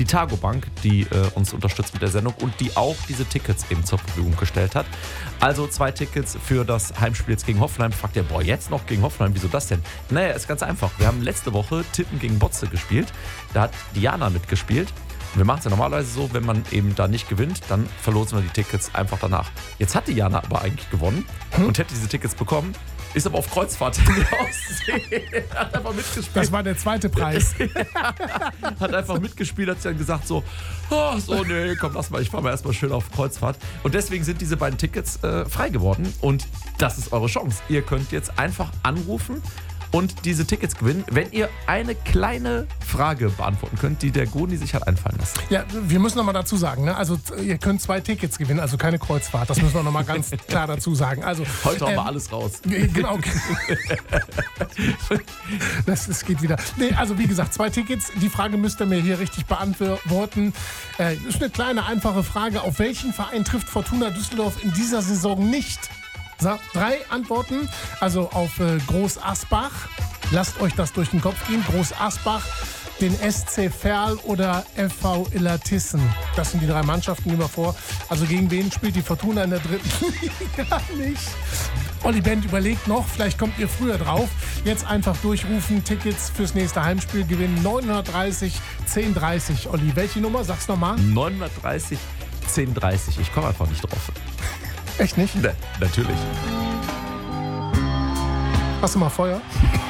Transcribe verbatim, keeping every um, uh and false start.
die Targo Bank, die äh, uns unterstützt mit der Sendung und die auch diese Tickets eben zur Verfügung gestellt hat. Also zwei Tickets für das Heimspiel jetzt gegen Hoffenheim. Fragt ihr, boah, jetzt noch gegen Hoffenheim, wieso das denn? Naja, ist ganz einfach. Wir haben letzte Woche Tippen gegen Botze gespielt. Da hat Diana mitgespielt. Wir machen es ja normalerweise so, wenn man eben da nicht gewinnt, dann verlosen wir die Tickets einfach danach. Jetzt hat Diana aber eigentlich gewonnen hm? und hätte diese Tickets bekommen, ist aber auf Kreuzfahrt in der Ostsee. Hat einfach mitgespielt. Das war der zweite Preis. Hat einfach mitgespielt, hat dann gesagt so, oh, so, nee, komm, lass mal, ich fahr mal erstmal schön auf Kreuzfahrt. Und deswegen sind diese beiden Tickets äh, frei geworden und das ist eure Chance. Ihr könnt jetzt einfach anrufen und diese Tickets gewinnen, wenn ihr eine kleine Frage beantworten könnt, die der Goni sich hat einfallen lassen. Ja, wir müssen nochmal dazu sagen, ne? Also ihr könnt zwei Tickets gewinnen, also keine Kreuzfahrt. Das müssen wir nochmal ganz klar dazu sagen. Also, heute hauen ähm, wir alles raus. Genau. das, das geht wieder. Nee, also wie gesagt, zwei Tickets. Die Frage müsst ihr mir hier richtig beantworten. Äh, ist eine kleine, einfache Frage. Auf welchen Verein trifft Fortuna Düsseldorf in dieser Saison nicht? So, drei Antworten, also auf äh, Groß Asbach, lasst euch das durch den Kopf gehen, Groß Asbach, den S C Verl oder F V Illertissen. Das sind die drei Mannschaften, die wir vor. Also gegen wen spielt die Fortuna in der dritten Liga nicht? Olli Bent überlegt noch, vielleicht kommt ihr früher drauf. Jetzt einfach durchrufen, Tickets fürs nächste Heimspiel gewinnen, neunhundertdreißig zehn dreißig. Olli, welche Nummer? Sag's nochmal. neunhundertdreißig zehn dreißig, ich komme einfach nicht drauf. Echt nicht? Ne, natürlich. Hast du mal Feuer?